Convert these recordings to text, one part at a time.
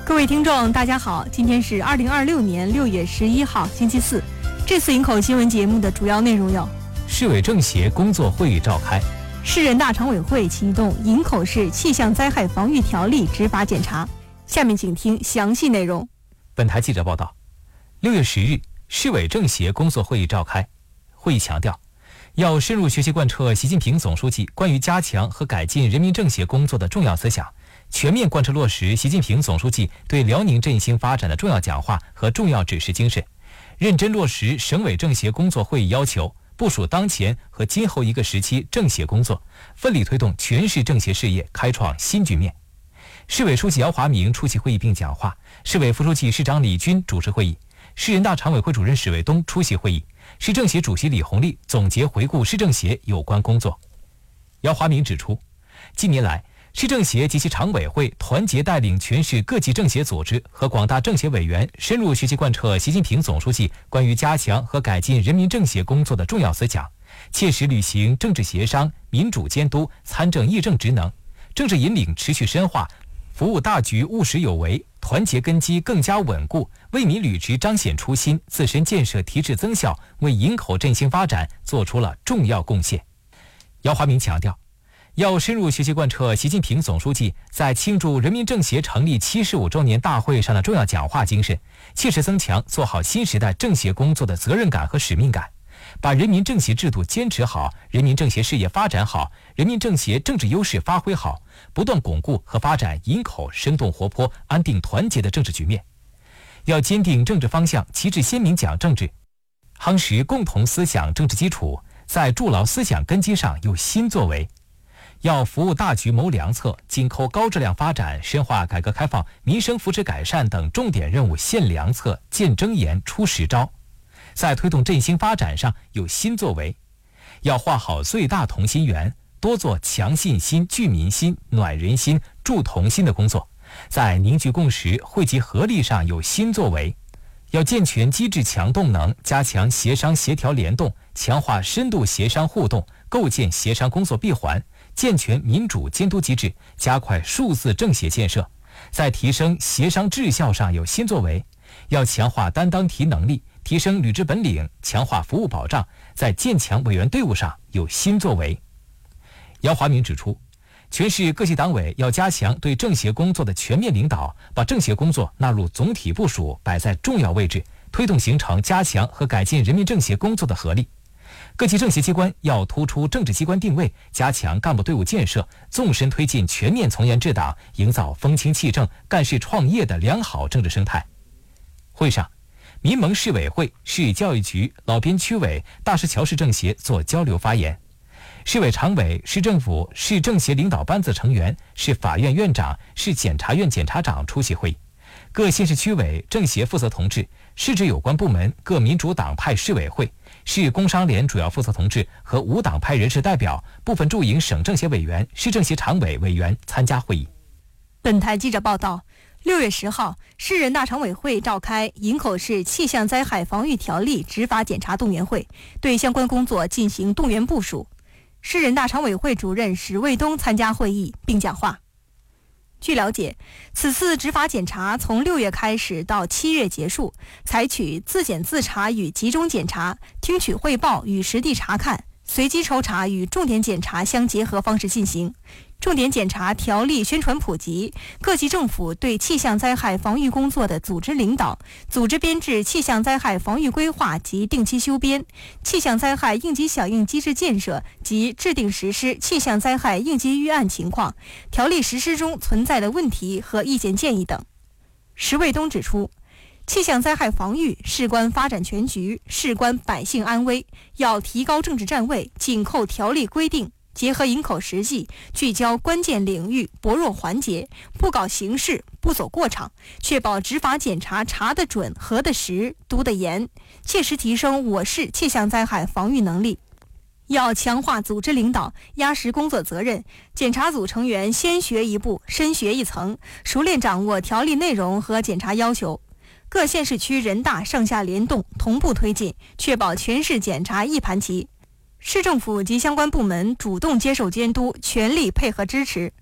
各位听众大家好，今天是2026年6月11号星期四。这次营口新闻节目的主要内容有： 市委政协工作会议召开， 市人大常委会启动营口市气象灾害防御条例执法检查。下面请听详细内容。 本台记者报道，6月10日，市委政协工作会议召开。会议强调，要深入学习贯彻习近平总书记关于加强和改进人民政协工作的重要思想，全面贯彻落实习近平总书记对辽宁振兴发展的重要讲话和重要指示精神，认真落实省委政协工作会议要求，部署当前和今后一个时期政协工作，奋力推动全市政协事业开创新局面。市委书记姚华明出席会议并讲话，市委副书记、市长李军主持会议，市人大常委会主任史卫东出席会议，市政协主席李红利总结回顾市政协有关工作。姚华明指出，近年来，市政协及其常委会团结带领全市各级政协组织和广大政协委员深入学习贯彻习近平总书记关于加强和改进人民政协工作的重要思想，切实履行政治协商、民主监督、参政议政职能，政治引领持续深化，服务大局务实有为，团结根基更加稳固，为民履职彰显初心，自身建设提质增效，为营口振兴发展做出了重要贡献。姚华明强调，要深入学习贯彻习近平总书记在庆祝人民政协成立75周年大会上的重要讲话精神，切实增强做好新时代政协工作的责任感和使命感，把人民政协制度坚持好，人民政协事业发展好，人民政协政治优势发挥好，不断巩固和发展营口生动活泼、安定团结的政治局面。要坚定政治方向，旗帜鲜明讲政治，夯实共同思想政治基础，在筑牢思想根基上有新作为。要服务大局谋良策，紧扣高质量发展、深化改革开放、民生福祉改善等重点任务现良策、见真言、出实招，在推动振兴发展上有新作为。要画好最大同心圆，多做强信心、聚民心、暖人心、助同心的工作，在凝聚共识、汇集合力上有新作为。要健全机制强动能，加强协商协调联动，强化深度协商互动，构建协商工作闭环，健全民主监督机制，加快数字政协建设，在提升协商质效上有新作为。要强化担当题能力，提升履职本领，强化服务保障，在建强委员队伍上有新作为。姚华明指出，全市各级党委要加强对政协工作的全面领导，把政协工作纳入总体部署，摆在重要位置，推动形成加强和改进人民政协工作的合力。各级政协机关要突出政治机关定位，加强干部队伍建设，纵深推进全面从严治党，营造风清气正、干事创业的良好政治生态。会上，民盟市委会、市教育局、老编区委、大石桥市政协做交流发言。市委常委、市政府、市政协领导班子成员、市法院院长、市检察院检察长出席会议。各县市区委、政协负责同志、市直有关部门、各民主党派市委会、市工商联主要负责同志和无党派人士代表、部分驻营省政协委员、市政协常委委员参加会议。 本台记者报道，6月10号，市人大常委会召开营口市气象灾害防御条例执法检查动员会，对相关工作进行动员部署。市人大常委会主任史卫东参加会议并讲话。据了解，此次执法检查从6月开始到7月结束，采取自检自查与集中检查、听取汇报与实地查看、随机抽查与重点检查相结合方式进行。重点检查条例宣传普及，各级政府对气象灾害防御工作的组织领导，组织编制气象灾害防御规划及定期修编，气象灾害应急响应机制建设及制定实施气象灾害应急预案情况、条例实施中存在的问题和意见建议等。石卫东指出，气象灾害防御事关发展全局，事关百姓安危，要提高政治站位，紧扣条例规定，结合营口实际，聚焦关键领域、薄弱环节，不搞形式，不走过场，确保执法检查查得准、核得实、读得严，切实提升我市气象灾害防御能力。要强化组织领导，压实工作责任，检查组成员先学一步，深学一层，熟练掌握条例内容和检查要求。各县市区人大上下联动，同步推进，确保全市检查一盘棋。市政府及相关部门主动接受监督，全力配合支持。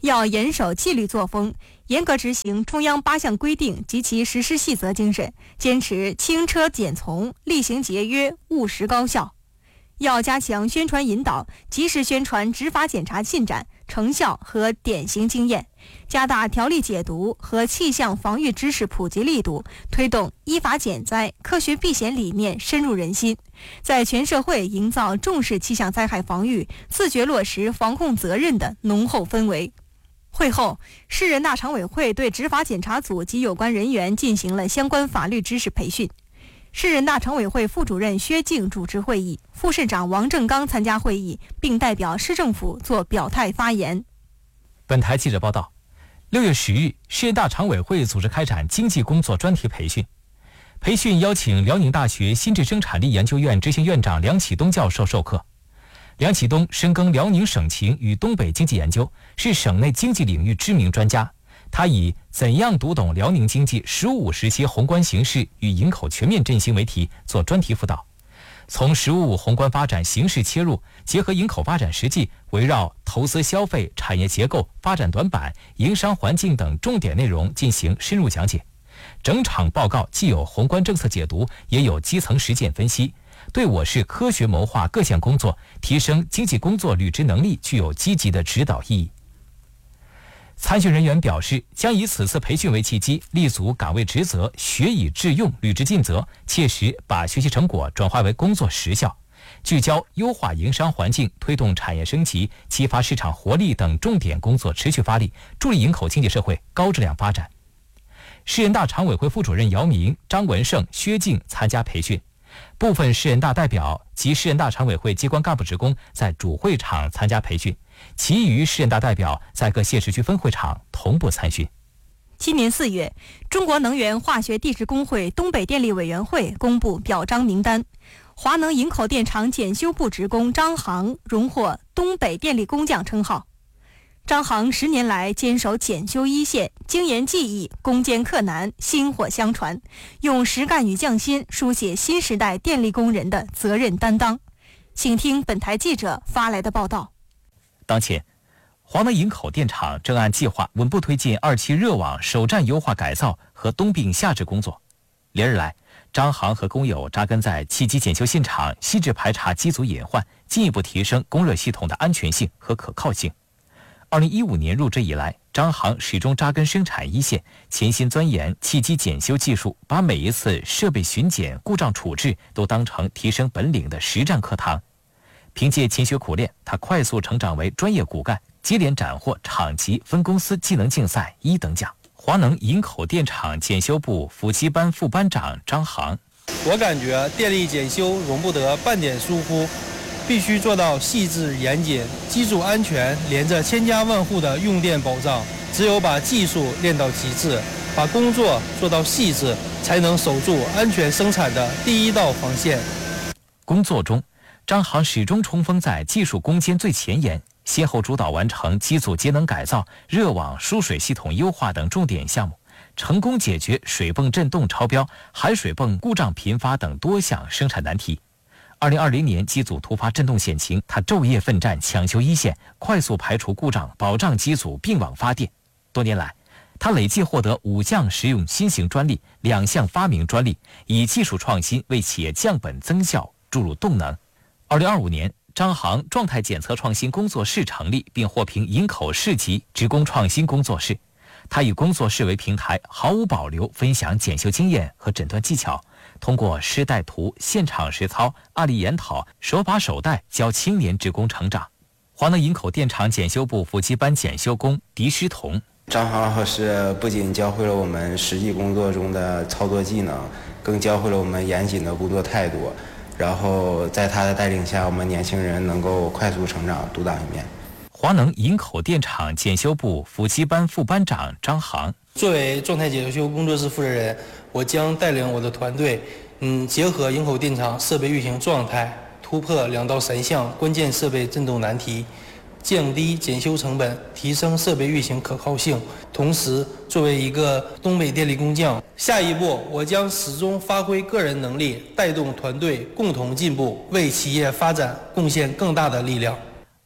要严守纪律作风，严格执行中央8项规定及其实施细则精神，坚持轻车简从，厉行节约，务实高效。要加强宣传引导，及时宣传执法检查进展、成效和典型经验，加大条例解读和气象防御知识普及力度，推动依法减灾、科学避险理念深入人心，在全社会营造重视气象灾害防御、自觉落实防控责任的浓厚氛围。会后，市人大常委会对执法检查组及有关人员进行了相关法律知识培训。市人大常委会副主任薛静主持会议，副市长王正刚参加会议，并代表市政府作表态发言。 本台记者报道，6月10日，市人大常委会组织开展经济工作专题培训。培训邀请辽宁大学新质生产力研究院执行院长梁启东教授授课。梁启东深耕辽宁省情与东北经济研究，是省内经济领域知名专家。他以怎样读懂辽宁经济“15+5”时期宏观形势与营口全面振兴为题做专题辅导，从“15+5”宏观发展形势切入，结合营口发展实际，围绕投资消费、产业结构、发展短板、营商环境等重点内容进行深入讲解。整场报告既有宏观政策解读，也有基层实践分析，对我市科学谋划各项工作、提升经济工作履职能力具有积极的指导意义。参训人员表示，将以此次培训为契机，立足岗位职责，学以致用，履职尽责，切实把学习成果转化为工作实效，聚焦优化营商环境、推动产业升级、激发市场活力等重点工作持续发力，助力营口经济社会高质量发展。市人大常委会副主任姚明、张文胜、薛静参加培训，部分市人大代表及市人大常委会机关干部职工在主会场参加培训，其余市人大代表在各县市区分会场同步参训。 今年4月，中国能源化学地质工会东北电力委员会公布表彰名单，华能营口电厂检修部职工张航荣获东北电力工匠称号。张航10年来坚守检修一线，精研技艺，攻坚克难，薪火相传，用实干与匠心书写新时代电力工人的责任担当。请听本台记者发来的报道。 当前，华能营口电厂正按计划稳步推进2期热网首站优化改造和冬病夏治工作。连日来，张航和工友扎根在气机检修现场，细致排查机组隐患，进一步提升供热系统的安全性和可靠性。2015年入职以来，张航始终扎根生产一线，潜心钻研气机检修技术，把每一次设备巡检、故障处置都当成提升本领的实战课堂。凭借勤学苦练，他快速成长为专业骨干，接连斩获厂级分公司技能竞赛1等奖。华能营口电厂检修部辅机班副班长张航： 我感觉电力检修容不得半点疏忽，必须做到细致严谨，机组安全连着千家万户的用电保障。只有把技术练到极致，把工作做到细致，才能守住安全生产的第一道防线。 工作中，张航始终冲锋在技术攻坚最前沿，先后主导完成机组节能改造、热网输水系统优化等重点项目，成功解决水泵震动超标、海水泵故障频发等多项生产难题。2020年机组突发震动险情，他昼夜奋战抢修一线，快速排除故障，保障机组并网发电。多年来，他累计获得5项实用新型专利、2项发明专利，以技术创新为企业降本增效注入动能。2025年，张航状态检测创新工作室成立，并获评营口市级职工创新工作室。他以工作室为平台，毫无保留分享检修经验和诊断技巧，通过师带徒、现场实操、案例研讨，手把手带教青年职工成长。华能营口电厂检修部辅机班检修工狄诗彤： 张航老师不仅教会了我们实际工作中的操作技能，更教会了我们严谨的工作态度。然后在他的带领下，我们年轻人能够快速成长，独当一面。 华能营口电厂检修部辅机班副班长张航： 作为状态检修工作室负责人，我将带领我的团队，结合营口电厂设备运行状态，突破2到3项关键设备震动难题，降低检修成本，提升设备运行可靠性。同时，作为一个东北电力工匠，下一步我将始终发挥个人能力，带动团队共同进步，为企业发展贡献更大的力量。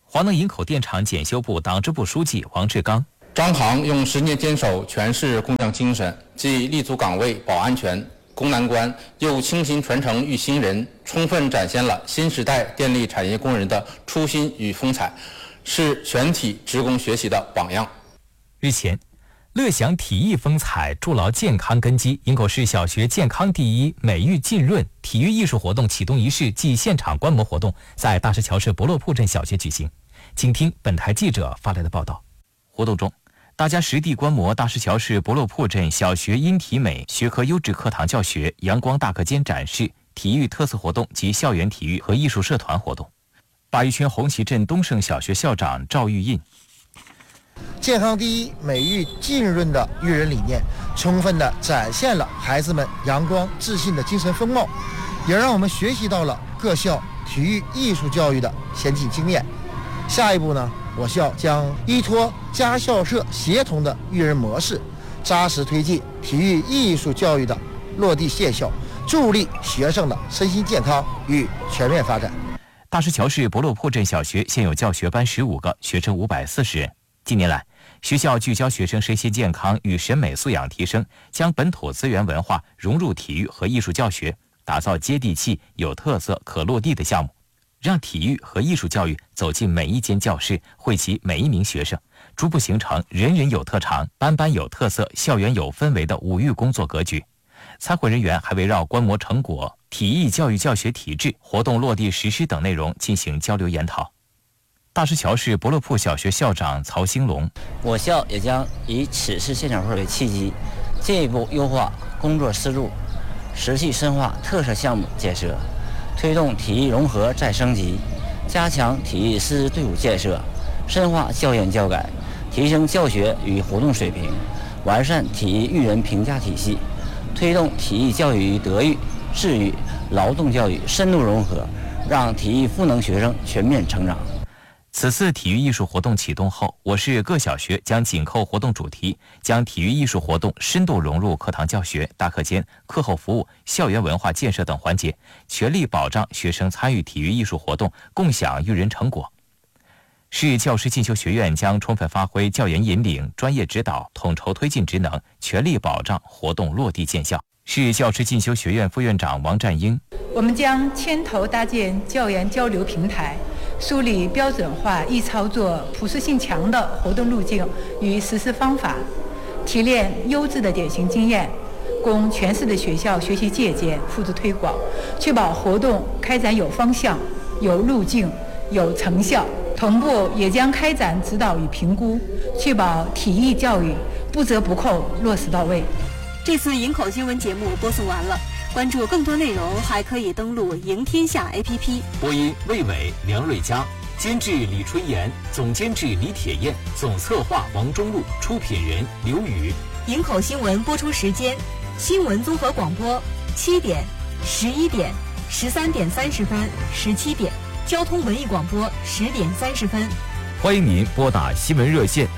华能营口电厂检修部党支部书记王志刚。 张航用10年坚守全市工匠精神，既立足岗位保安全、攻难关，又倾心传承育新人，充分展现了新时代电力产业工人的初心与风采，是全体职工学习的榜样。 日前，乐享体育风采，筑牢健康根基。营口市小学健康第一、美育浸润体育艺术活动启动仪式暨现场观摩活动在大石桥市博洛铺镇小学举行。请听本台记者发来的报道。活动中，大家实地观摩大石桥市博洛铺镇小学音体美学科优质课堂教学、阳光大课间展示、体育特色活动及校园体育和艺术社团活动。鲅鱼圈红旗镇东胜小学校长赵玉印。 健康第一、美育浸润的育人理念，充分地展现了孩子们阳光自信的精神风貌，也让我们学习到了各校体育艺术教育的先进经验。下一步呢，我校将依托家校社协同的育人模式，扎实推进体育艺术教育的落地现效，助力学生的身心健康与全面发展。 大石桥市博洛铺镇小学现有教学班15个，学生540人。近年来，学校聚焦学生身心健康与审美素养提升，将本土资源文化融入体育和艺术教学，打造接地气、有特色、可落地的项目，让体育和艺术教育走进每一间教室，惠及每一名学生，逐步形成人人有特长、班班有特色、校园有氛围的5育工作格局。参会人员还围绕观摩成果、体育教育教学体制、活动落地实施等内容进行交流研讨。大石桥市博洛铺小学校长曹兴龙， 我校也将以此次现场会为契机，进一步优化工作思路，持续深化特色项目建设，推动体育融合再升级，加强体育师资队伍建设，深化教研教改，提升教学与活动水平，完善体育育人评价体系，推动体育教育与德育、智育、劳动教育深度融合，让体育赋能学生全面成长。 此次体育艺术活动启动后，我市各小学将紧扣活动主题，将体育艺术活动深度融入课堂教学、大课间、课后服务、校园文化建设等环节，全力保障学生参与体育艺术活动，共享育人成果。市教师进修学院将充分发挥教研引领、专业指导、统筹推进职能，全力保障活动落地见效。市教师进修学院副院长王占英， 我们将牵头搭建教研交流平台，梳理标准化、易操作、普适性强的活动路径与实施方法，提炼优质的典型经验，供全市的学校学习借鉴、复制推广，确保活动开展有方向、有路径、有成效。同步也将开展指导与评估，确保体育教育不折不扣落实到位。 这次营口新闻节目播送完了，关注更多内容还可以登录赢天下 APP。 播音魏伟、梁瑞佳，监制李春妍，总监制李铁燕，总策划王中路，出品人刘宇。 营口新闻播出时间：新闻综合广播7点、11点、13点30分、17点；交通文艺广播10点30分。 欢迎您拨打新闻热线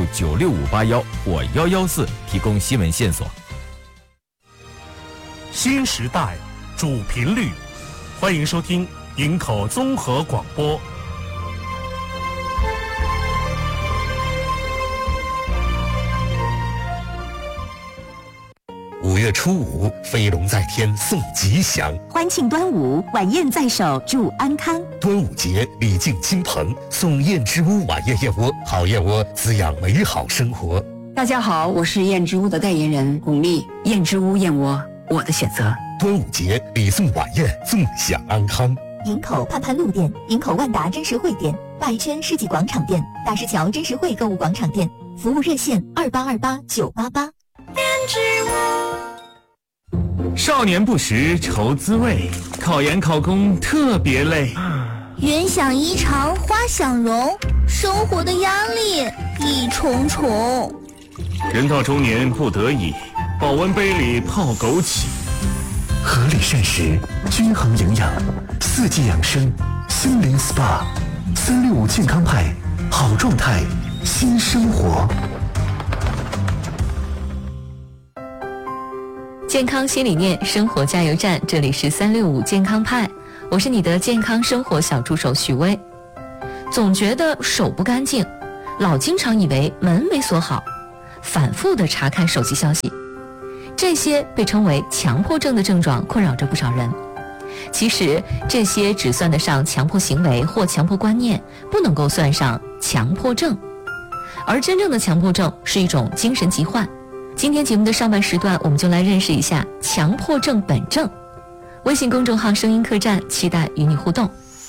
26965581或114提供新闻线索。 新时代主频率，欢迎收听营口综合广播。 5月初5，飞龙在天送吉祥， 欢庆端午，晚宴在手祝安康。 端午节礼敬亲朋，送燕之屋晚宴燕窝，好燕窝滋养美好生活。 大家好，我是燕之屋的代言人巩俐，燕之屋燕窝，我的选择。 端午节礼送晚宴，纵享安康。 营口盼盼路店、营口万达真实汇店、鲅鱼圈世纪广场店、大石桥真实汇购物广场店，服务热线2828-988。 少年不识愁滋味，考研考公特别累。 园想衣裳花想容，生活的压力一重重。 人到中年不得已，保温杯里泡枸杞。 合理膳食，均衡营养，四季养生，心灵 SPA，365健康派，好状态，新生活。 健康新理念，生活加油站，这里是365健康派，我是你的健康生活小助手许巍。 总觉得手不干净，老经常以为门没锁好，反复地查看手机消息。这些被称为强迫症的症状困扰着不少人。其实这些只算得上强迫行为或强迫观念，不能够算上强迫症。而真正的强迫症是一种精神疾患。今天节目的上半时段，我们就来认识一下强迫症本症。微信公众号声音客栈，期待与你互动。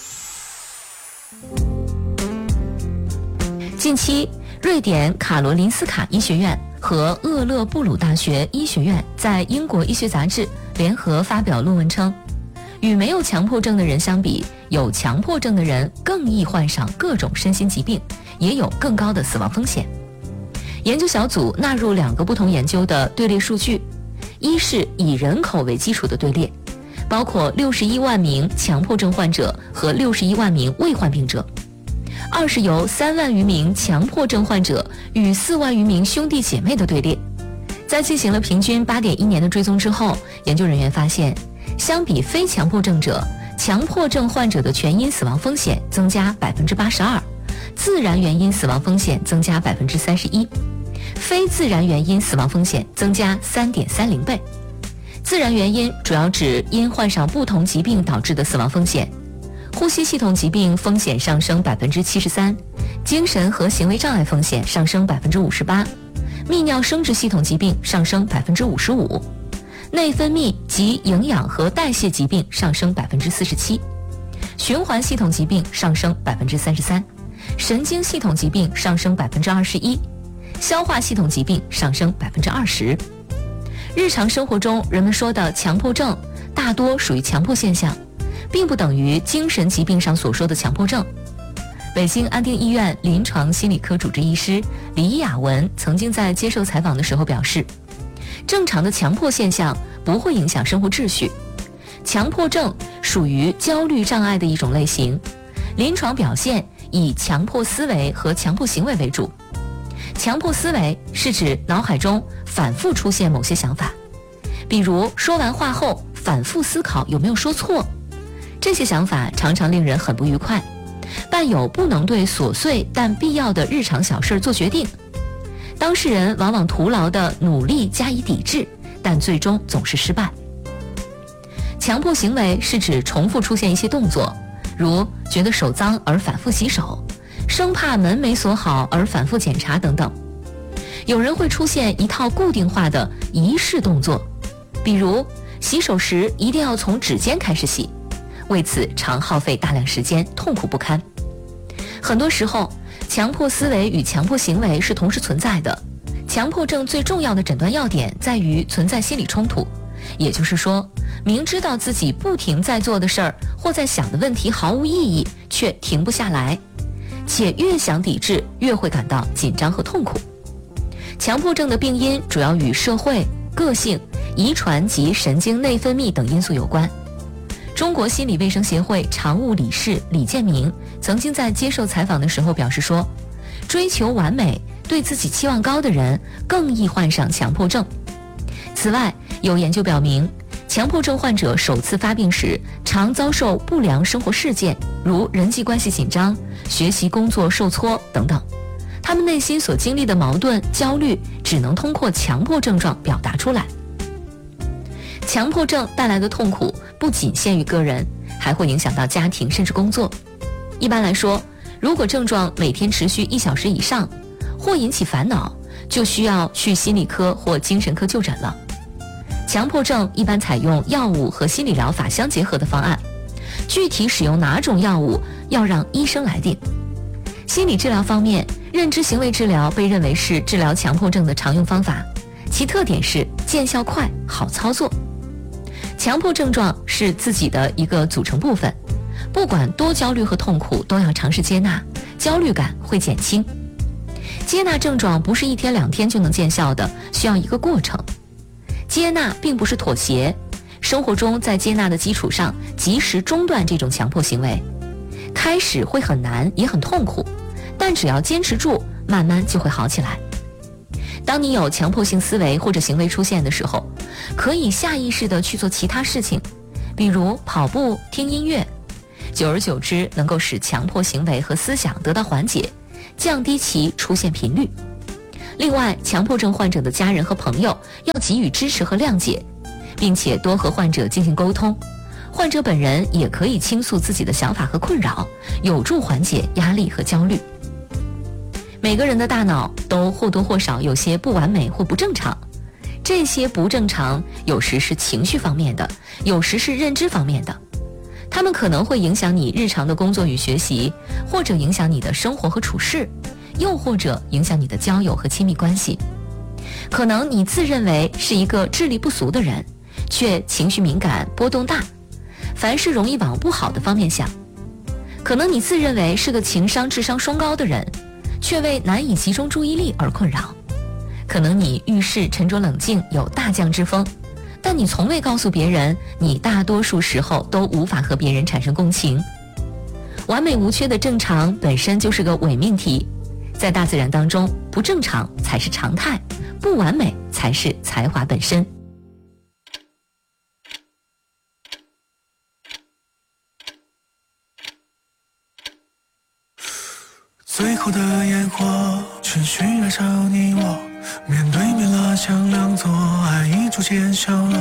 近期，瑞典卡罗林斯卡医学院和厄勒布鲁大学医学院在英国医学杂志联合发表论文称，与没有强迫症的人相比，有强迫症的人更易患上各种身心疾病，也有更高的死亡风险。研究小组纳入2个不同研究的队列数据，一是以人口为基础的队列，包括61万名强迫症患者和61万名未患病者；二是由3万余名强迫症患者与4万余名兄弟姐妹的队列。在进行了平均8.1年的追踪之后，研究人员发现，相比非强迫症者，强迫症患者的全因死亡风险增加82%，自然原因死亡风险增加31%，非自然原因死亡风险增加3.30倍。自然原因主要指因患上不同疾病导致的死亡风险，呼吸系统疾病风险上升73%，精神和行为障碍风险上升58%，泌尿生殖系统疾病上升55%，内分泌及营养和代谢疾病上升47%，循环系统疾病上升33%，神经系统疾病上升21%，消化系统疾病上升20%。日常生活中人们说的强迫症大多属于强迫现象，并不等于精神疾病上所说的强迫症。北京安定医院临床心理科主治医师李雅文曾经在接受采访的时候表示，正常的强迫现象不会影响生活秩序，强迫症属于焦虑障碍的一种类型，临床表现以强迫思维和强迫行为为主。强迫思维是指脑海中反复出现某些想法，比如说完话后反复思考有没有说错，这些想法常常令人很不愉快，伴有不能对琐碎但必要的日常小事做决定。当事人往往徒劳地努力加以抵制，但最终总是失败。强迫行为是指重复出现一些动作，如觉得手脏而反复洗手，生怕门没锁好而反复检查等等。有人会出现一套固定化的仪式动作，比如洗手时一定要从指尖开始洗，为此常耗费大量时间，痛苦不堪。很多时候，强迫思维与强迫行为是同时存在的。强迫症最重要的诊断要点在于存在心理冲突，也就是说，明知道自己不停在做的事儿或在想的问题毫无意义，却停不下来，且越想抵制越会感到紧张和痛苦。强迫症的病因主要与社会、个性、遗传及神经内分泌等因素有关。中国心理卫生协会常务理事李建明曾经在接受采访的时候表示说，追求完美、对自己期望高的人更易患上强迫症。此外，有研究表明，强迫症患者首次发病时常遭受不良生活事件，如人际关系紧张、学习工作受挫等等，他们内心所经历的矛盾、焦虑只能通过强迫症状表达出来。强迫症带来的痛苦不仅限于个人，还会影响到家庭甚至工作。一般来说，如果症状每天持续1小时以上，或引起烦恼，就需要去心理科或精神科就诊了。强迫症一般采用药物和心理疗法相结合的方案，具体使用哪种药物要让医生来定。心理治疗方面，认知行为治疗被认为是治疗强迫症的常用方法，其特点是见效快、好操作。强迫症状是自己的一个组成部分，不管多焦虑和痛苦，都要尝试接纳，焦虑感会减轻。接纳症状不是1天2天就能见效的，需要一个过程。接纳并不是妥协，生活中在接纳的基础上及时中断这种强迫行为。开始会很难，也很痛苦，但只要坚持住，慢慢就会好起来。当你有强迫性思维或者行为出现的时候，可以下意识地去做其他事情，比如跑步、听音乐。 久而久之能够使强迫行为和思想得到缓解，降低其出现频率。另外，强迫症患者的家人和朋友要给予支持和谅解，并且多和患者进行沟通。患者本人也可以倾诉自己的想法和困扰，有助缓解压力和焦虑。每个人的大脑都或多或少有些不完美或不正常，这些不正常有时是情绪方面的，有时是认知方面的，它们可能会影响你日常的工作与学习，或者影响你的生活和处事，又或者影响你的交友和亲密关系。可能你自认为是一个智力不俗的人，却情绪敏感、波动大，凡事容易往不好的方面想。可能你自认为是个情商、智商双高的人，却为难以集中注意力而困扰。可能你遇事沉着冷静，有大将之风，但你从未告诉别人，你大多数时候都无法和别人产生共情。完美无缺的正常本身就是个伪命题，在大自然当中，不正常才是常态，不完美才是才华本身。 最后的烟火持续燃烧你我，面对面了，像两座爱已逐渐消落，